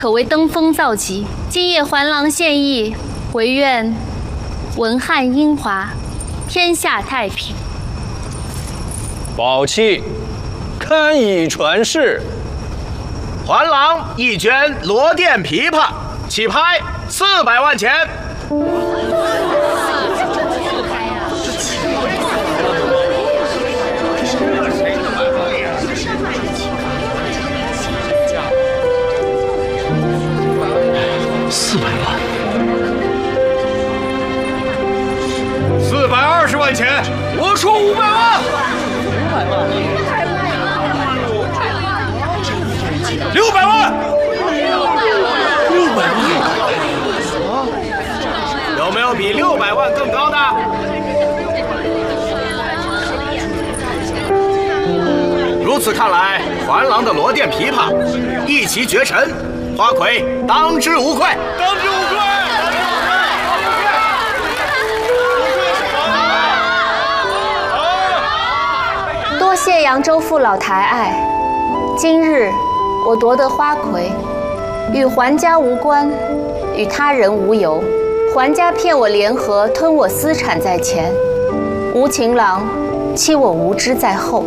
可谓登峰造极。今夜还郎献艺，唯愿文翰英华，天下太平。 宝器堪以传世。 还郎一卷罗甸琵琶，起拍400万钱。 400万 ，420万钱，我出500万。600万，600万，有没有比600万更高的？如此看来，还郎的罗甸琵琶一骑绝尘，花魁当之无愧，当之无愧。 多谢扬州父老抬爱，今日我夺得花魁，与还家无关，与他人无尤。还家骗我联合，吞我私产在前；无情郎欺我无知在后。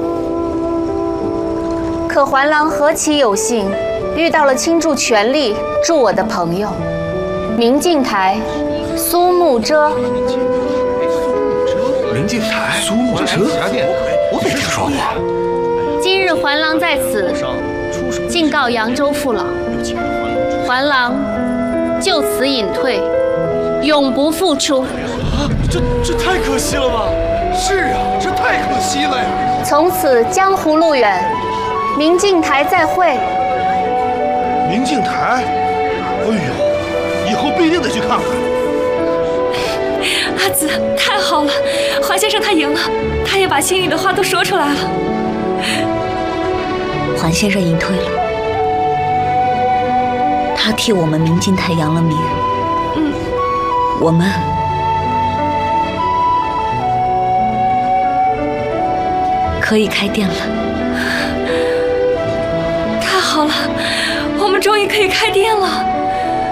可还郎何其有幸，遇到了倾注全力助我的朋友明镜台、苏幕遮。 明镜台、苏幕遮，我没听说过。 今日还郎在此，敬告扬州父老，还郎就此隐退，永不复出。 啊，这太可惜了吧？是啊，这太可惜了呀！ 从此江湖路远，明镜台再会。 明镜台，哎呦，以后必定得去看看。 阿紫，太好了，还先生他赢了，他也把心里的话都说出来了。 还先生隐退了，他替我们明镜台扬了名。我们可以开店了。 太好了，我们终于可以开店了。